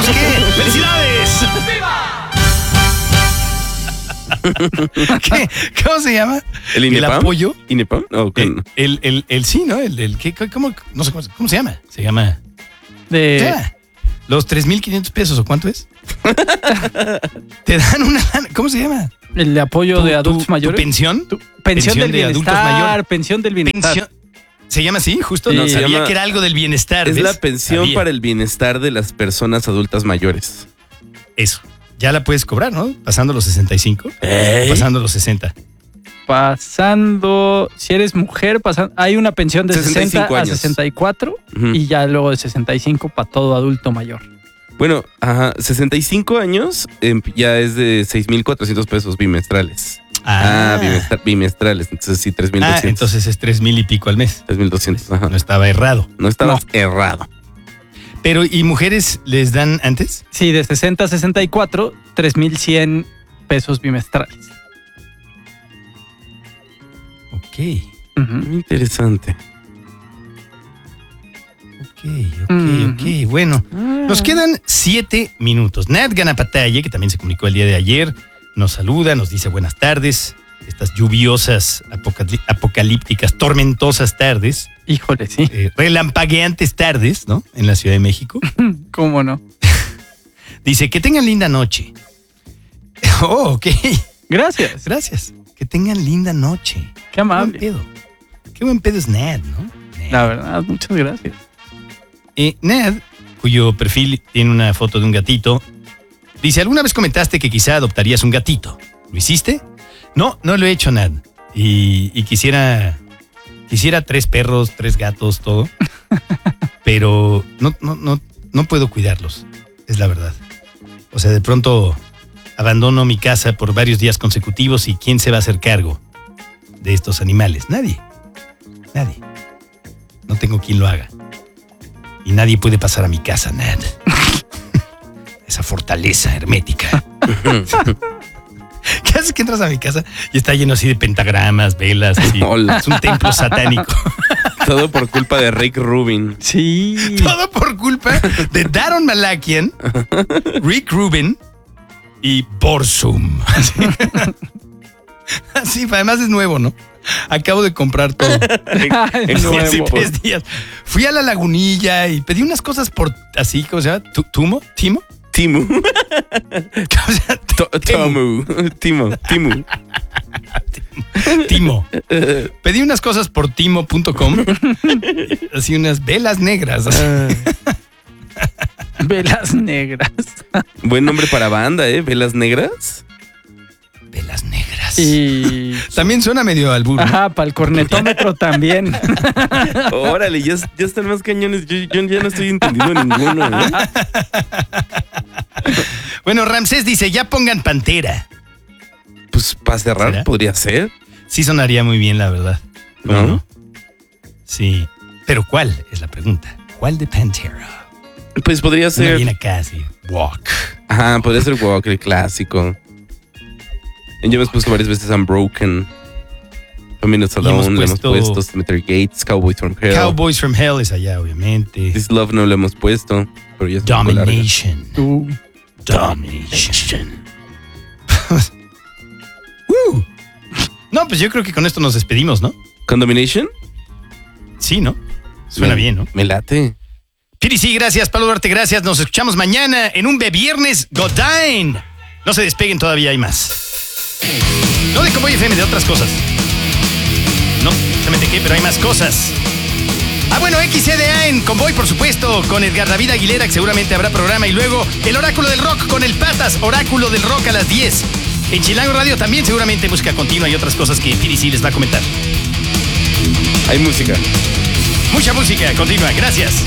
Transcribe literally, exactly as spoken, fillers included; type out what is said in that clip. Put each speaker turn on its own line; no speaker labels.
¿Por qué? ¡Felicidades! ¿Qué? ¿Cómo se llama?
¿El INEPAM?
¿El apoyo?
¿INEPAM? Oh, okay.
el, el, el, el sí, ¿no? El, el ¿qué, cómo, no sé cómo, cómo se llama. Se llama...
De...
Ya. Los tres mil quinientos pesos, ¿o cuánto es? Te dan una... ¿Cómo se llama?
El de apoyo
¿Tu,
de adultos
tu,
mayores.
¿Tu pensión?
Tu pensión,
pensión
del
de adultos
bienestar.
mayores.
Pensión del bienestar.
Pensión. ¿Se llama así? Justo
Sí.
no
Se
sabía
llama-
que era algo del bienestar.
Es
¿ves?
la pensión
Sabía.
para el bienestar de las personas adultas mayores.
Eso. Ya la puedes cobrar, ¿no? Pasando los sesenta y cinco.
¿Eh?
Pasando los sesenta.
Pasando, si eres mujer, pasan, hay una pensión de
sesenta y cinco
sesenta a
años.
sesenta y cuatro
Ujú.
y ya luego de sesenta y cinco para todo adulto mayor.
Bueno, ajá, sesenta y cinco años eh, ya es de seis mil cuatrocientos pesos bimestrales. Ah, bimestra- bimestrales. Entonces sí, tres mil
Ah,
doscientos.
entonces es tres mil y pico al mes.
tres mil doscientos, ajá.
No estaba errado.
No estabas
No.
errado.
Pero, ¿y mujeres les dan antes?
Sí, de sesenta a sesenta y cuatro, tres mil cien pesos bimestrales.
Ok,
Ujú.
Muy interesante.
ok, ok,
Ujú.
ok. Bueno, nos quedan siete minutos. Nat Ganapataye, que también se comunicó el día de ayer, nos saluda, nos dice buenas tardes. Estas lluviosas, apocalí- apocalípticas, tormentosas tardes,
Híjole, sí.
eh, relampagueantes tardes, ¿no? En la Ciudad de México.
¿Cómo no?
Dice, que tengan linda noche. Oh, ok.
Gracias.
Gracias. Que tengan linda noche.
Qué
Qué buen
amable.
pedo. Qué buen pedo es Ned, ¿no? Ned.
La verdad, muchas gracias.
Eh, Ned, cuyo perfil tiene una foto de un gatito, dice, ¿alguna vez comentaste que quizá adoptarías un gatito? ¿Lo hiciste? No, no lo he hecho, Ned. Y, y quisiera, quisiera tres perros, tres gatos, todo. Pero no, no, no, no puedo cuidarlos, es la verdad. O sea, de pronto abandono mi casa por varios días consecutivos y ¿quién se va a hacer cargo de estos animales? Nadie. Nadie. No tengo quien lo haga. Y nadie puede pasar a mi casa, Ned. Esa fortaleza hermética. ¿Qué haces que entras a mi casa y está lleno así de pentagramas, velas? Así?
Hola.
Es un templo satánico.
Todo por culpa de Rick Rubin.
Sí.
Todo por culpa de Daron Malakian, Rick Rubin y Borsum. Así, Así, además es nuevo, ¿no? Acabo de comprar todo.
Ay,
En
nuevo.
Hace
Home Depot.
tres días. Fui a la lagunilla y pedí unas cosas por así, ¿cómo se llama? Tu- ¿Tumo? ¿Timo?
Timu.
¿Cómo se llama?
To- Tomu. Timo. Timu.
Timo. Pedí unas cosas por timo punto com. Así unas velas negras. así.
Velas negras.
Buen nombre para banda, ¿eh? Velas negras.
Velas negras.
Y.
También suena medio albur, ¿no?
Ajá, para el cornetómetro también.
Órale, ya, ya están más cañones. Yo, yo ya no estoy entendiendo ninguno, ¿eh?
Bueno, Ramsés dice, ya pongan Pantera.
Pues para cerrar
¿Será?
podría ser.
Sí sonaría muy bien, la verdad. ¿Cómo
¿No?
no? Sí. Pero ¿cuál? Es la pregunta. ¿Cuál de Pantera?
Pues podría
Una
ser.
bien acá, así. Walk.
Ajá, podría ser Walker, el clásico. Yo hemos puesto varias veces Unbroken. También nos
Y hemos
Alone, le hemos
puesto-
puesto Cemetery Gates, Cowboys from Hell.
Cowboys from Hell es allá, obviamente.
This Love no lo hemos puesto, pero ya es un poco larga.
Domination.
Tú.
Domination. Woo. No, pues yo creo que con esto nos despedimos, ¿no?
¿Condomination?
Sí, ¿no? Suena
Me-
bien, ¿no?
Me late.
Piri, sí, gracias. Pablo Duarte, gracias. Nos escuchamos mañana en un Viernes Godine. No se despeguen, todavía hay más. No de Convoy F M, de otras cosas. No, exactamente qué, pero hay más cosas. Ah, bueno, X C D A en Convoy, por supuesto, con Edgar David Aguilera, que seguramente habrá programa. Y luego el Oráculo del Rock con el Patas, Oráculo del Rock a las diez. En Chilango Radio también seguramente música continua y otras cosas que Piri sí les va a comentar.
Hay música.
Mucha música continua, gracias.